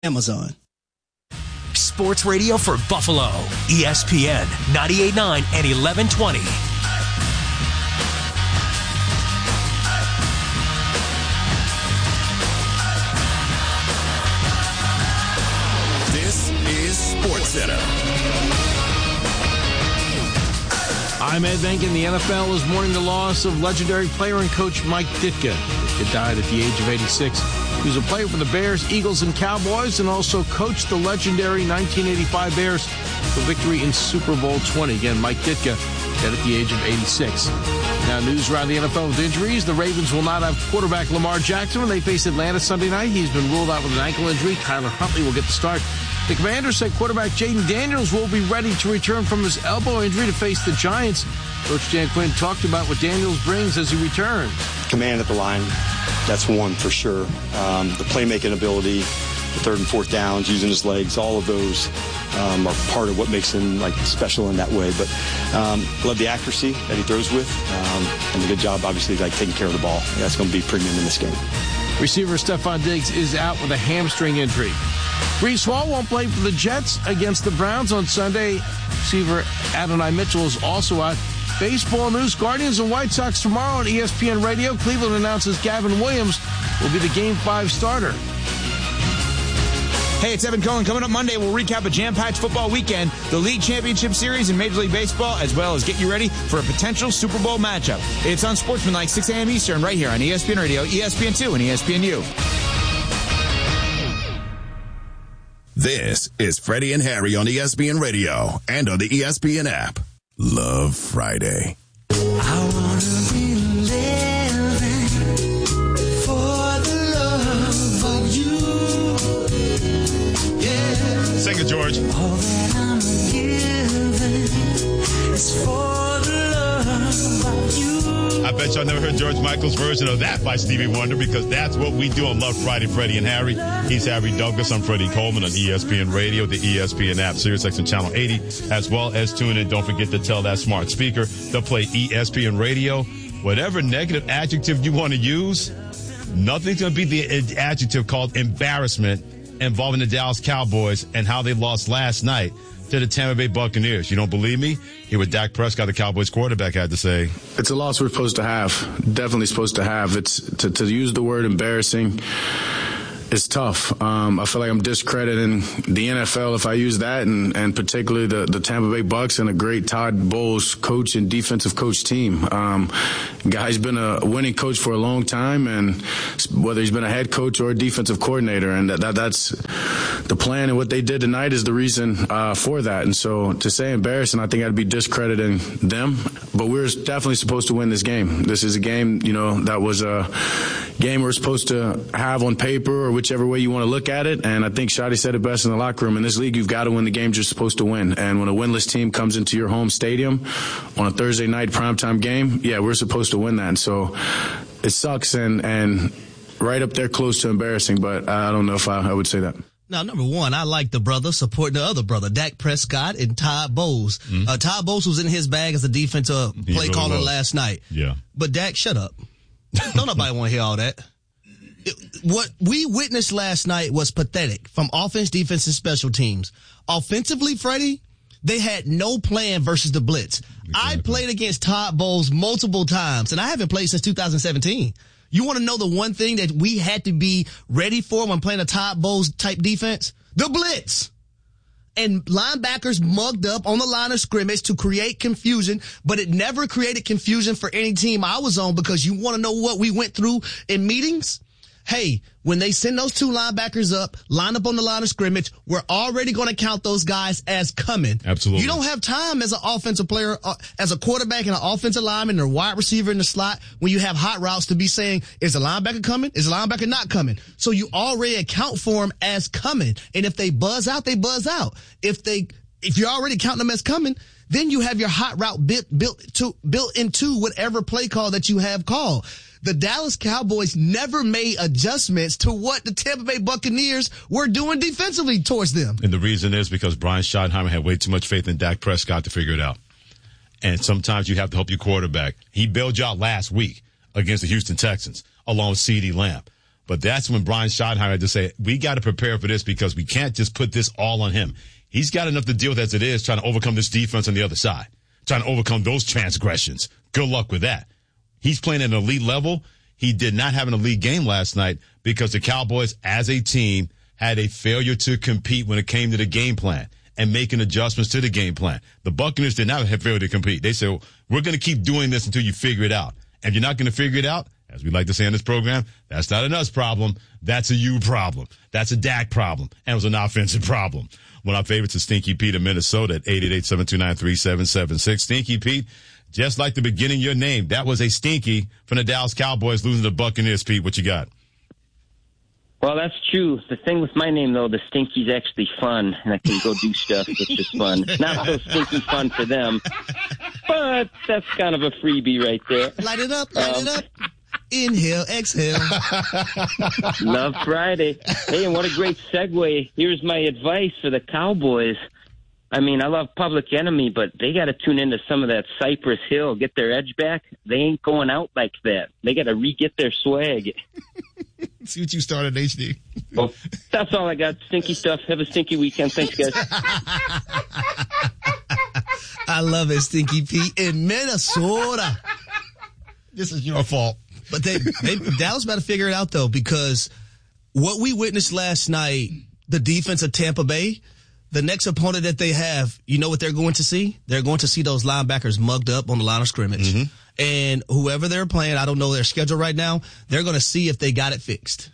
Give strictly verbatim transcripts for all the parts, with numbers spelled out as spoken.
Amazon. Sports radio for Buffalo, E S P N ninety-eight point nine and eleven twenty. This is SportsCenter. I'm Ed Benkin. The N F L is mourning the loss of legendary player and coach Mike Ditka. Ditka died at the age of eighty-six. He was a player for the Bears, Eagles, and Cowboys, and also coached the legendary nineteen eighty-five Bears for victory in Super Bowl twenty. Again, Mike Ditka dead at the age of eighty-six. Now, news around the N F L with injuries. The Ravens will not have quarterback Lamar Jackson when they face Atlanta Sunday night. He's been ruled out with an ankle injury. Tyler Huntley will get the start. The Commanders said quarterback Jaden Daniels will be ready to return from his elbow injury to face the Giants. Coach Dan Quinn talked about what Daniels brings as he returns. Command at the line, that's one for sure. Um, the playmaking ability, the third and fourth downs, using his legs, all of those um, are part of what makes him like special in that way. But um, love the accuracy that he throws with, um, and the good job, obviously, like taking care of the ball. That's going to be premium in this game. Receiver Stephon Diggs is out with a hamstring injury. Breece Hall won't play for the Jets against the Browns on Sunday. Receiver Adonai Mitchell is also out. Baseball news, Guardians and White Sox tomorrow on E S P N Radio. Cleveland announces Gavin Williams will be the Game five starter. Hey, it's Evan Cohen. Coming up Monday, we'll recap a jam-packed football weekend, the League Championship Series in Major League Baseball, as well as get you ready for a potential Super Bowl matchup. It's on Sportsmanlike, six a.m. Eastern, right here on E S P N Radio, E S P N two, and E S P N U. This is Freddie and Harry on E S P N Radio and on the E S P N app. Love Friday. I wanna be living for the love of you. Yeah. Sing it, George. All that I'm giving is for the love of you. I bet y'all never heard George Michael's version of that by Stevie Wonder, because that's what we do on Love Friday, Freddie and Harry. He's Harry Douglas. I'm Freddie Coleman on E S P N Radio, the E S P N app, SiriusXM Channel eighty, as well as tune in. Don't forget to tell that smart speaker to play E S P N Radio. Whatever negative adjective you want to use, nothing's going to be the adjective called embarrassment involving the Dallas Cowboys and how they lost last night to the Tampa Bay Buccaneers. You don't believe me? Hear what Dak Prescott, the Cowboys quarterback, had to say. It's a loss we're supposed to have. Definitely supposed to have. It's to, to use the word embarrassing. It's tough. Um, I feel like I'm discrediting the N F L if I use that, and, and particularly the, the Tampa Bay Bucs and a great Todd Bowles coach and defensive coach team. Um, guy's been a winning coach for a long time, and whether he's been a head coach or a defensive coordinator, and that, that that's the plan, and what they did tonight is the reason uh, for that. And so to say embarrassing, I think I'd be discrediting them. But we're definitely supposed to win this game. This is a game, you know, that was a game we're supposed to have on paper, or whichever way you want to look at it. And I think Shadi said it best in the locker room. In this league, you've got to win the games you're supposed to win. And when a winless team comes into your home stadium on a Thursday night primetime game, yeah, we're supposed to win that. And so it sucks and, and right up there close to embarrassing, but I don't know if I, I would say that. Now, number one, I like the brother supporting the other brother, Dak Prescott and Todd Bowles. Mm-hmm. Uh, Todd Bowles was in his bag as a defensive play really caller was. last night. Yeah. But Dak, shut up. Don't nobody want to hear all that. It, what we witnessed last night was pathetic from offense, defense, and special teams. Offensively, Freddie, they had no plan versus the blitz. Exactly. I played against Todd Bowles multiple times, and I haven't played since two thousand seventeen. You want to know the one thing that we had to be ready for when playing a Todd Bowles type defense? The blitz. And linebackers mugged up on the line of scrimmage to create confusion, but it never created confusion for any team I was on, because you want to know what we went through in meetings? Hey, when they send those two linebackers up, line up on the line of scrimmage, we're already going to count those guys as coming. Absolutely. You don't have time as an offensive player, uh, as a quarterback and an offensive lineman or a wide receiver in the slot, when you have hot routes, to be saying, is the linebacker coming? Is the linebacker not coming? So you already account for them as coming. And if they buzz out, they buzz out. If they, if you're already counting them as coming, then you have your hot route built, built to, built into whatever play call that you have called. The Dallas Cowboys never made adjustments to what the Tampa Bay Buccaneers were doing defensively towards them. And the reason is because Brian Schottenheimer had way too much faith in Dak Prescott to figure it out. And sometimes you have to help your quarterback. He bailed you out last week against the Houston Texans along with CeeDee Lamb. But that's when Brian Schottenheimer had to say, we got to prepare for this because we can't just put this all on him. He's got enough to deal with as it is, trying to overcome this defense on the other side, trying to overcome those transgressions. Good luck with that. He's playing at an elite level. He did not have an elite game last night because the Cowboys, as a team, had a failure to compete when it came to the game plan and making adjustments to the game plan. The Buccaneers did not have failure to compete. They said, we're going to keep doing this until you figure it out. And if you're not going to figure it out, as we like to say on this program, that's not an us problem. That's a you problem. That's a Dak problem. And it was an offensive problem. One of our favorites is Stinky Pete in Minnesota at eight eight eight, seven two nine, three seven seven six. Stinky Pete, just like the beginning of your name, that was a stinky from the Dallas Cowboys losing to the Buccaneers. Pete, what you got? Well, that's true. The thing with my name, though, the Stinky's actually fun, and I can go do stuff, which is fun. Not so stinky fun for them, but that's kind of a freebie right there. Light it up, light um, it up. Inhale, exhale. Love Friday. Hey, and what a great segue. Here's my advice for the Cowboys. I mean, I love Public Enemy, but they got to tune into some of that Cypress Hill, get their edge back. They ain't going out like that. They got to re-get their swag. See what you started, H D. Well, that's all I got. Stinky stuff. Have a stinky weekend. Thanks, guys. I love it, Stinky Pete in Minnesota. This is your fault. But they, they Dallas better figure it out, though, because what we witnessed last night, the defense of Tampa Bay, the next opponent that they have, you know what they're going to see? They're going to see those linebackers mugged up on the line of scrimmage. Mm-hmm. And whoever they're playing, I don't know their schedule right now, they're going to see if they got it fixed.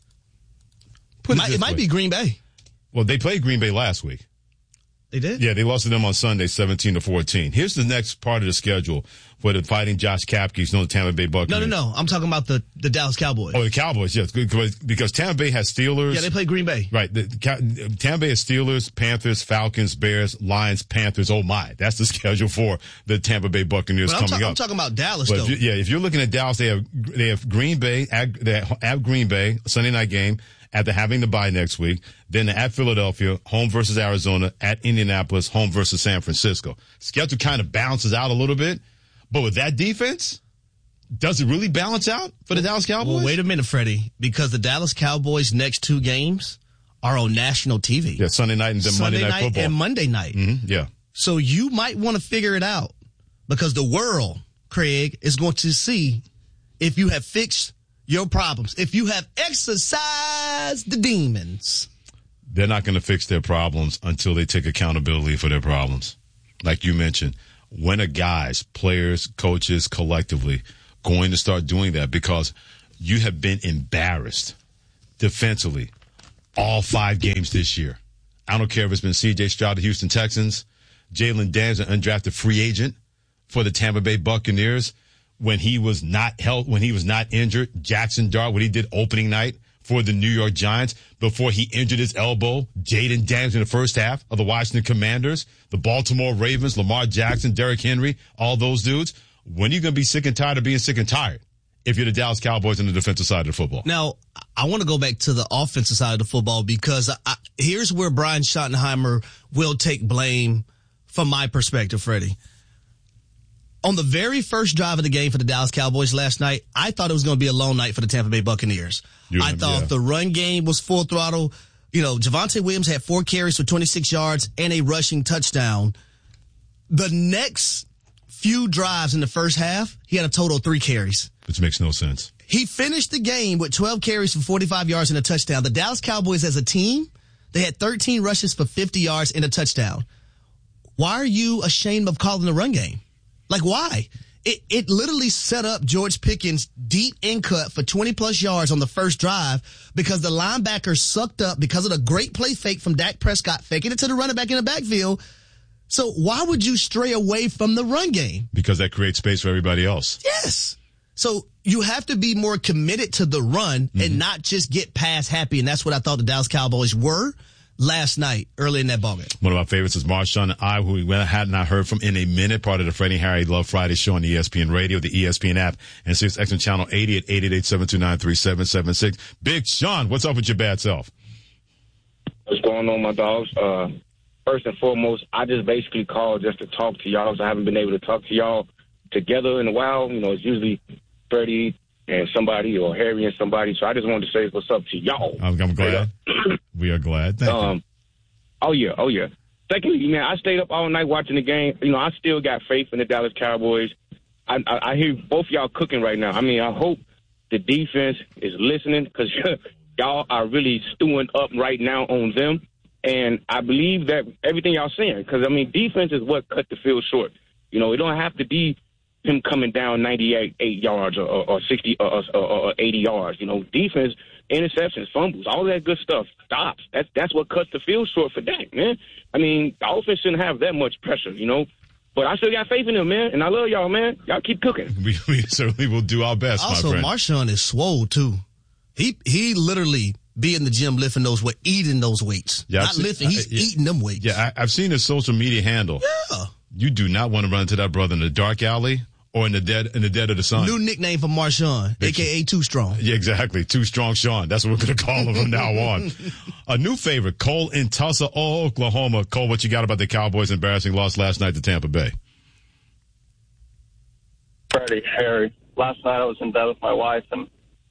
Put it, might, it might be Green Bay. Well, they played Green Bay last week. They did? Yeah, they lost to them on Sunday, seventeen to fourteen. Here's the next part of the schedule for the Fighting Josh Kapke, no, the Tampa Bay Buccaneers. No, no, no. I'm talking about the, the Dallas Cowboys. Oh, the Cowboys, yes. Because Tampa Bay has Steelers. Yeah, they play Green Bay. Right. The, the, Tampa Bay has Steelers, Panthers, Falcons, Bears, Lions, Panthers. Oh, my. That's the schedule for the Tampa Bay Buccaneers but coming ta- up. I'm talking about Dallas, but though. If you, yeah, if you're looking at Dallas, they have they have Green Bay, at, they have, at Green Bay, Sunday night game, after having the bye next week. Then at Philadelphia, home versus Arizona, at Indianapolis, home versus San Francisco. Schedule kind of balances out a little bit. But with that defense, does it really balance out for the Dallas Cowboys? Well, wait a minute, Freddie, because the Dallas Cowboys' next two games are on national T V. Yeah, Sunday night and then Sunday Monday Night night Football. and Monday night. Mm-hmm, yeah. So you might want to figure it out because the world, Craig, is going to see if you have fixed your problems, if you have exorcised the demons. They're not going to fix their problems until they take accountability for their problems. Like you mentioned. When are guys, players, coaches, collectively going to start doing that? Because you have been embarrassed defensively all five games this year. I don't care if it's been C J Stroud, the Houston Texans, Jalen Daniels, an undrafted free agent for the Tampa Bay Buccaneers when he was not held, when he was not injured. Jackson Dart, what he did opening night for the New York Giants before he injured his elbow. Jaden Daniels in the first half of the Washington Commanders, the Baltimore Ravens, Lamar Jackson, Derrick Henry, all those dudes. When are you going to be sick and tired of being sick and tired if you're the Dallas Cowboys on the defensive side of the football? Now, I want to go back to the offensive side of the football because I, here's where Brian Schottenheimer will take blame from my perspective, Freddie. On the very first drive of the game for the Dallas Cowboys last night, I thought it was going to be a long night for the Tampa Bay Buccaneers. You I thought yeah. the run game was full throttle. You know, Javonte Williams had four carries for twenty-six yards and a rushing touchdown. The next few drives in the first half, he had a total of three carries. Which makes no sense. He finished the game with twelve carries for forty-five yards and a touchdown. The Dallas Cowboys as a team, they had thirteen rushes for fifty yards and a touchdown. Why are you ashamed of calling the run game? Like, why? It it literally set up George Pickens' deep in cut for twenty-plus yards on the first drive because the linebackers sucked up because of the great play fake from Dak Prescott, faking it to the running back in the backfield. So why would you stray away from the run game? Because that creates space for everybody else. Yes. So you have to be more committed to the run mm-hmm. and not just get pass happy, and that's what I thought the Dallas Cowboys were last night, early in that ballgame. One of our favorites is Marshawn I, who we had not heard from in a minute, part of the Freddie Harry Love Friday show on the E S P N Radio, the E S P N app, and Sirius X M Channel eighty at eight eight eight, seven two nine, three seven seven six. Big Sean, what's up with your bad self? What's going on, my dogs? Uh, first and foremost, I just basically called just to talk to y'all. So I haven't been able to talk to y'all together in a while. You know, it's usually Freddie, and somebody, or Harry and somebody. So I just wanted to say what's up to y'all. I'm, I'm glad. We are glad. Thank um, you. Oh, yeah. Oh, yeah. Secondly, man, I stayed up all night watching the game. You know, I still got faith in the Dallas Cowboys. I, I, I hear both y'all cooking right now. I mean, I hope the defense is listening, because y'all are really stewing up right now on them. And I believe that everything y'all saying, because, I mean, defense is what cut the field short. You know, it don't have to be him coming down ninety-eight eight yards or, or sixty or, or, or eighty yards. You know, defense, interceptions, fumbles, all that good stuff stops. That's that's what cuts the field short for Dak, man. I mean, the offense shouldn't have that much pressure, you know. But I still got faith in them, man, and I love y'all, man. Y'all keep cooking. We, we certainly will do our best, also, my friend. Marshawn is swole, too. He he literally be in the gym lifting those weights, eating those weights. Yeah, Not seen, lifting, he's uh, yeah, eating them weights. Yeah, I, I've seen his social media handle. Yeah. You do not want to run into that brother in the dark alley or in the dead in the dead of the sun. New nickname for Marshawn, a k a. Too Strong. Yeah, exactly. Too Strong Sean. That's what we're going to call him from now on. A new favorite, Cole in Tulsa, Oklahoma. Cole, what you got about the Cowboys' embarrassing loss last night to Tampa Bay? Freddie, Harry. Last night I was in bed with my wife, and,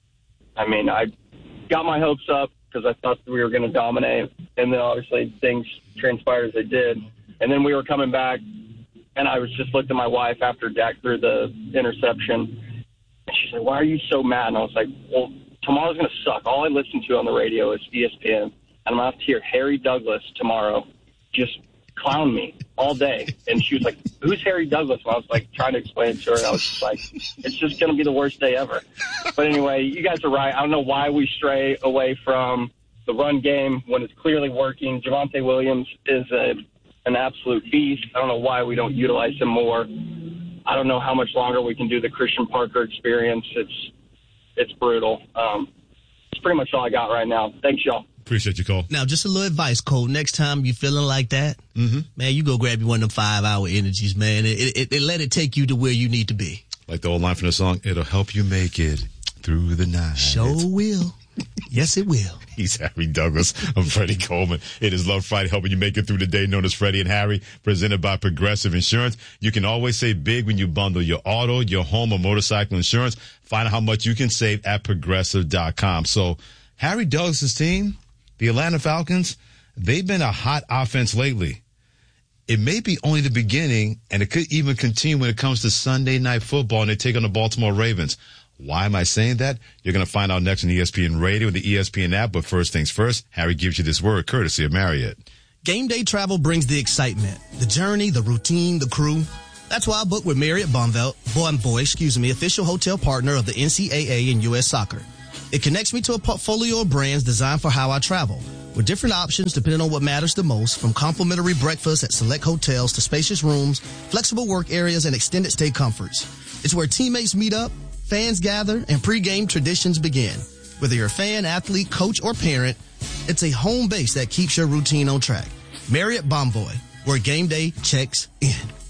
I mean, I got my hopes up because I thought we were going to dominate, and then obviously things transpired as they did. And then we were coming back, and I was just looked at my wife after Dak threw the interception. And she said, "Why are you so mad?" And I was like, well, tomorrow's going to suck. All I listen to on the radio is E S P N, and I'm going to have to hear Harry Douglas tomorrow just clown me all day. And she was like, "Who's Harry Douglas?" And I was like trying to explain it to her, and I was just like, it's just going to be the worst day ever. But anyway, you guys are right. I don't know why we stray away from the run game when it's clearly working. Javonte Williams is a an absolute beast. I don't know why we don't utilize him more. I don't know how much longer we can do the Christian Parker experience. It's it's brutal. Um, it's pretty much all I got right now. Thanks, y'all. Appreciate you, Cole. Now, just a little advice, Cole. Next time you feeling like that, mm-hmm. man, you go grab you one of them five-hour energies, man. It, it, it let it take you to where you need to be. Like the old line from the song, it'll help you make it through the night. Sure will. Yes, it will. He's Harry Douglas. I'm Freddie Coleman. It is Love Friday, helping you make it through the day, known as Freddie and Harry, presented by Progressive Insurance. You can always save big when you bundle your auto, your home, or motorcycle insurance. Find out how much you can save at progressive dot com. So Harry Douglas' team, the Atlanta Falcons, they've been a hot offense lately. It may be only the beginning, and it could even continue when it comes to Sunday Night Football, and they take on the Baltimore Ravens. Why am I saying that? You're going to find out next on E S P N Radio and the E S P N app. But first things first, Harry gives you this word courtesy of Marriott. Game day travel brings the excitement, the journey, the routine, the crew. That's why I booked with Marriott Bonvoy, Bonvoy, excuse me, official hotel partner of the N C double A and U S Soccer. It connects me to a portfolio of brands designed for how I travel, with different options depending on what matters the most, from complimentary breakfast at select hotels to spacious rooms, flexible work areas, and extended stay comforts. It's where teammates meet up, fans gather, and pregame traditions begin. Whether you're a fan, athlete, coach, or parent, it's a home base that keeps your routine on track. Marriott Bonvoy, where game day checks in.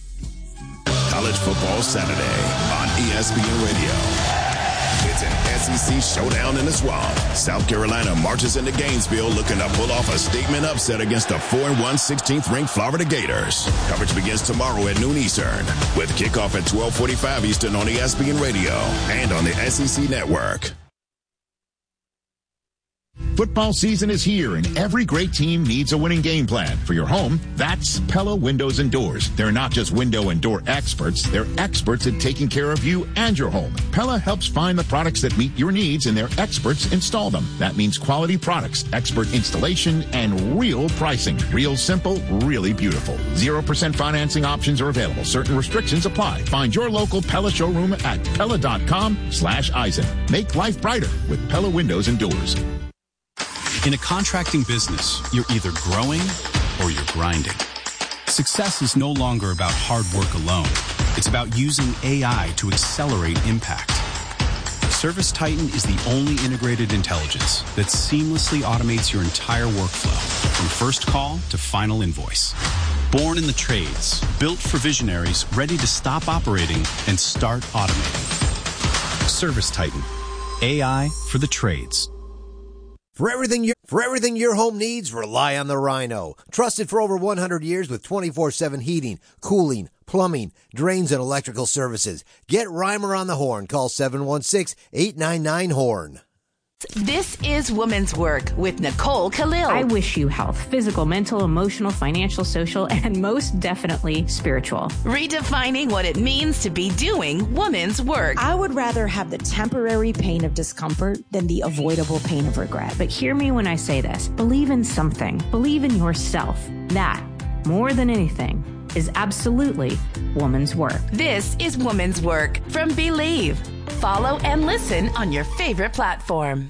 College Football Saturday on E S P N Radio. It's an S E C showdown in the swamp. South Carolina marches into Gainesville looking to pull off a statement upset against the four and one sixteenth ranked Florida Gators. Coverage begins tomorrow at noon Eastern, with kickoff at twelve forty-five Eastern on E S P N Radio and on the S E C Network. Football season is here, and every great team needs a winning game plan. For your home, that's Pella Windows and Doors. They're not just window and door experts. They're experts at taking care of you and your home. Pella helps find the products that meet your needs, and their experts install them. That means quality products, expert installation, and real pricing. Real simple, really beautiful. zero percent financing options are available. Certain restrictions apply. Find your local Pella showroom at Pella.com slash Eisen. Make life brighter with Pella Windows and Doors. In a contracting business, you're either growing or you're grinding. Success is no longer about hard work alone. It's about using A I to accelerate impact. ServiceTitan is the only integrated intelligence that seamlessly automates your entire workflow, from first call to final invoice. Born in the trades, built for visionaries ready to stop operating and start automating. ServiceTitan, A I for the trades. For everything your, for everything your home needs, rely on the Rhino. Trusted for over one hundred years with twenty-four seven heating, cooling, plumbing, drains, and electrical services. Get Reimer on the horn. Call seven one six, eight nine nine, HORN. This is Woman's Work with Nicole Khalil. I wish you health, physical, mental, emotional, financial, social, and most definitely spiritual. Redefining what it means to be doing woman's work. I would rather have the temporary pain of discomfort than the avoidable pain of regret. But hear me when I say this. Believe in something. Believe in yourself. That, more than anything, is absolutely woman's work. This is Woman's Work from Believe. Follow and listen on your favorite platform.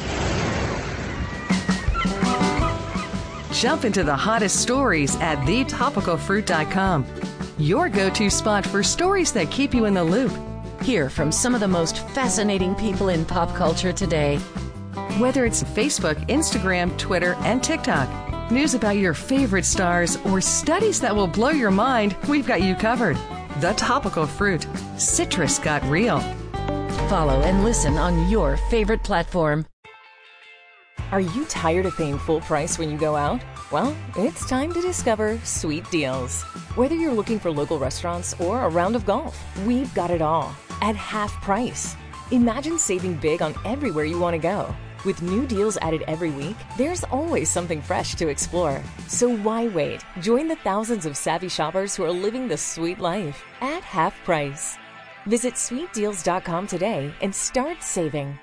Jump into the hottest stories at the topical fruit dot com. Your go-to spot for stories that keep you in the loop. Hear from some of the most fascinating people in pop culture today. Whether it's Facebook, Instagram, Twitter, and TikTok, news about your favorite stars, or studies that will blow your mind, we've got you covered. The Topical Fruit. Citrus got real. Follow and listen on your favorite platform. Are you tired of paying full price when you go out? Well, it's time to discover Sweet Deals. Whether you're looking for local restaurants or a round of golf, we've got it all at half price. Imagine saving big on everywhere you want to go. With new deals added every week, there's always something fresh to explore. So why wait? Join the thousands of savvy shoppers who are living the sweet life at half price. Visit sweet deals dot com today and start saving.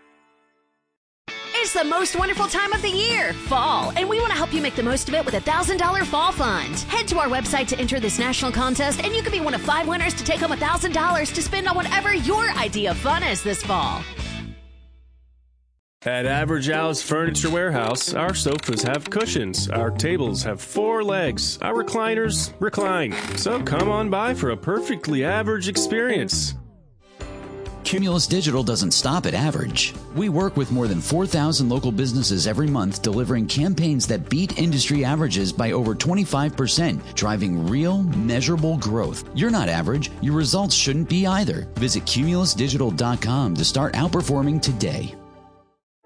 It's the most wonderful time of the year, fall, and we want to help you make the most of it with a one thousand dollars Fall Fund. Head to our website to enter this national contest, and you can be one of five winners to take home one thousand dollars to spend on whatever your idea of fun is this fall. At Average Al's Furniture Warehouse, our sofas have cushions, our tables have four legs, our recliners recline. So come on by for a perfectly average experience. Cumulus Digital doesn't stop at average. We work with more than four thousand local businesses every month, delivering campaigns that beat industry averages by over twenty-five percent, driving real, measurable growth. You're not average. Your results shouldn't be either. Visit cumulus digital dot com to start outperforming today.